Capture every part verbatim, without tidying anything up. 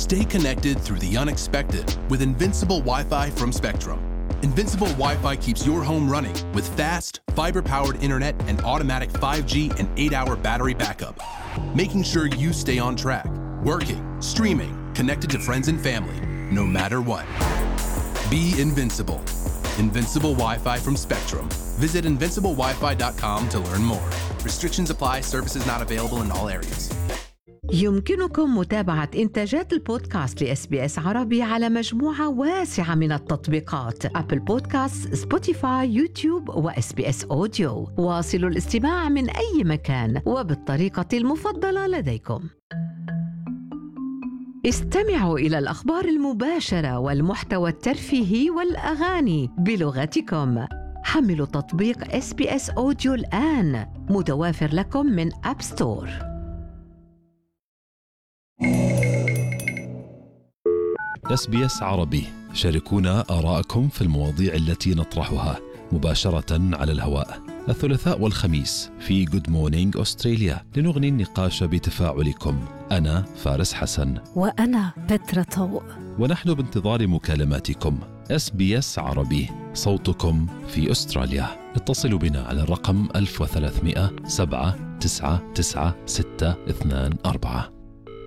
Stay connected through the unexpected with Invincible Wi-Fi from Spectrum. Invincible Wi-Fi keeps your home running with fast, fiber-powered internet and automatic five G and eight hour battery backup, making sure you stay on track, working, streaming, connected to friends and family, no matter what. Be invincible. Invincible Wi-Fi from Spectrum. Visit invincible wifi dot com to learn more. Restrictions apply. Services not available in all areas. يمكنكم متابعة إنتاجات البودكاست لإس بي إس عربي على مجموعة واسعة من التطبيقات: أبل بودكاست، سبوتيفاي، يوتيوب، وإس بي إس أوديو. واصلوا الاستماع من أي مكان وبالطريقة المفضلة لديكم. استمعوا إلى الأخبار المباشرة والمحتوى الترفيهي والأغاني بلغتكم. حملوا تطبيق إس بي إس أوديو الآن، متوافر لكم من أب ستور. إس بي إس عربي، شاركونا آراءكم في المواضيع التي نطرحها مباشرة على الهواء الثلاثاء والخميس في Good Morning أستراليا لنغني النقاش بتفاعلكم. أنا فارس حسن وأنا بترا طوق، ونحن بانتظار مكالماتكم. إس بي إس عربي، صوتكم في أستراليا. اتصلوا بنا على الرقم ألف وثلاثمائة سبعة تسعة تسعة ستة اثنان أربعة.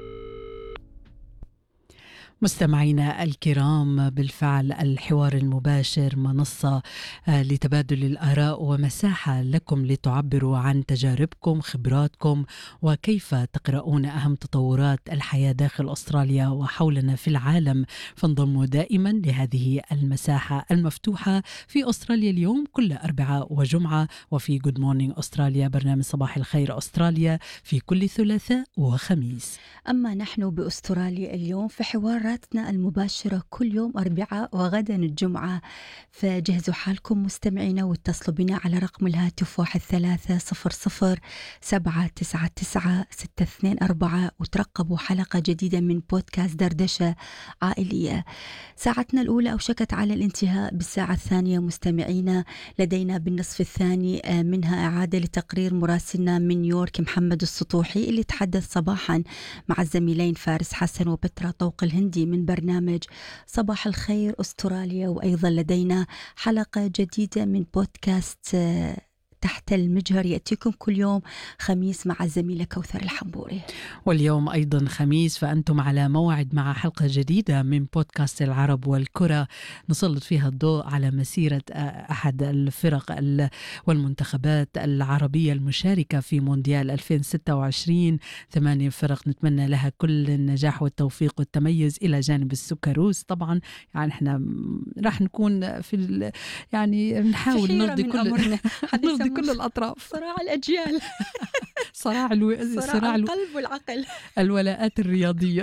مستمعينا الكرام، بالفعل الحوار المباشر منصة لتبادل الآراء ومساحة لكم لتعبروا عن تجاربكم، خبراتكم، وكيف تقرؤون أهم تطورات الحياة داخل أستراليا وحولنا في العالم. فانضموا دائما لهذه المساحة المفتوحة في أستراليا اليوم كل أربعاء وجمعة، وفي Good Morning أستراليا برنامج صباح الخير أستراليا في كل ثلاثاء وخميس. أما نحن بأستراليا اليوم في حوار المباشرة كل يوم أربعاء وغدا الجمعة، فجهزوا حالكم مستمعينا واتصلوا بنا على رقم الهاتف واحد ثلاثة صفر صفر سبعة تسعة تسعة ستة اثنين أربعة وترقبوا حلقة جديدة من بودكاست دردشة عائلية. ساعتنا الأولى أوشكت على الانتهاء، بالساعة الثانية مستمعينا لدينا بالنصف الثاني منها إعادة لتقرير مراسلنا من نيويورك محمد السطوحي اللي تحدث صباحا مع الزميلين فارس حسن وبترا طوق الهندي من برنامج صباح الخير أستراليا. وأيضا لدينا حلقة جديدة من بودكاست تحت المجهر يأتيكم كل يوم خميس مع الزميلة كوثر الحنبوري. واليوم أيضا خميس، فأنتم على موعد مع حلقة جديدة من بودكاست العرب والكرة نسلط فيها الضوء على مسيرة أحد الفرق والمنتخبات العربية المشاركة في مونديال ألفين وستة وعشرين. ثمانية فرق نتمنى لها كل النجاح والتوفيق والتميز إلى جانب السكروس. طبعا يعني احنا راح نكون في يعني نحاول نرضي كل نرضي كل الأطراف. صراع الأجيال صراع, الو... صراع, صراع القلب والعقل، الولاءات الرياضية.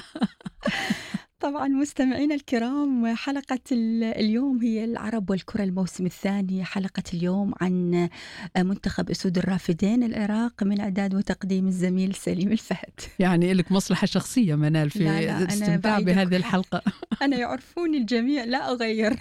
طبعا مستمعينا الكرام، حلقة اليوم هي العرب والكرة الموسم الثاني. حلقة اليوم عن منتخب أسود الرافدين العراق من إعداد وتقديم الزميل سليم الفهد. يعني لك مصلحة شخصية منال في لا لا الاستمتاع بهذه الحلقة. أنا يعرفوني الجميع لا أغير.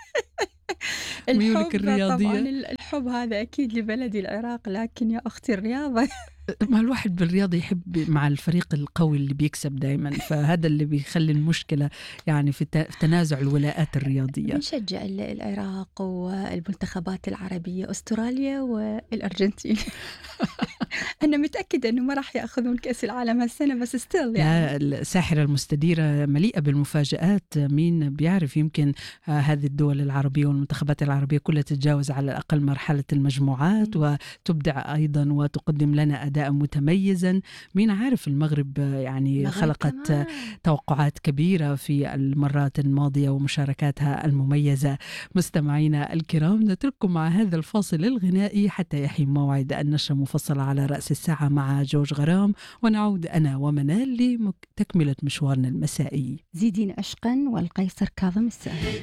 ميولك الرياضية. طبعا الحب هذا أكيد لبلدي العراق، لكن يا أختي الرياضة ما الواحد بالرياضة يحب مع الفريق القوي اللي بيكسب دائما، فهذا اللي بيخلي المشكلة يعني في تنازع الولاءات الرياضية. نشجع العراق والمنتخبات العربية أستراليا والأرجنتين. أنا متأكدة أنه ما راح يأخذون كأس العالم هالسنة، بس ستيل يعني الساحرة المستديرة مليئة بالمفاجآت. مين بيعرف، يمكن هذه الدول العربية والمنتخبات العربية كلها تتجاوز على الأقل مرحلة المجموعات م. وتبدع أيضا وتقدم لنا أداء متميزا. مين عارف، المغرب يعني خلقت كمان توقعات كبيرة في المرات الماضية ومشاركاتها المميزة. مستمعينا الكرام، نترككم مع هذا الفاصل الغنائي حتى يحين موعد النشرة مفصلة على رأس الساعة مع جورج غرام، ونعود أنا ومنال لتكملة مشوارنا المسائي. زيدين عشقا والقيصر كاظم الساهر.